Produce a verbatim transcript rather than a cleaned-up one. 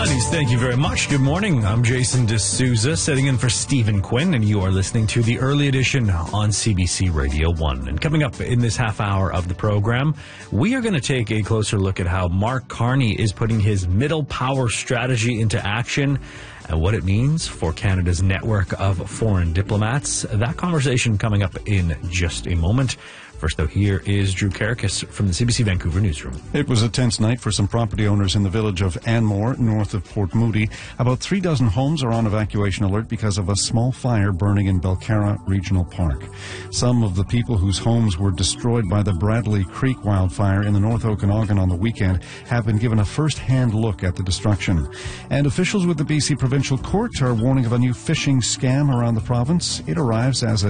Honeys, thank you very much. Good morning. I'm Jason D'Souza, sitting in for Stephen Quinn, and you are listening to the early edition on C B C Radio one. And coming up in this half hour of the program, we are going to take a closer look at how Mark Carney is putting his middle power strategy into action and what it means for Canada's network of foreign diplomats. That conversation coming up in just a moment. First, though, here is Drew Karakis from the C B C Vancouver newsroom. It was a tense night for some property owners in the village of Anmore, north of Port Moody. About three dozen homes are on evacuation alert because of a small fire burning in Belcarra Regional Park. Some of the people whose homes were destroyed by the Bradley Creek wildfire in the North Okanagan on the weekend have been given a first-hand look at the destruction. And officials with the B C Provincial Court are warning of a new phishing scam around the province. It arrives as a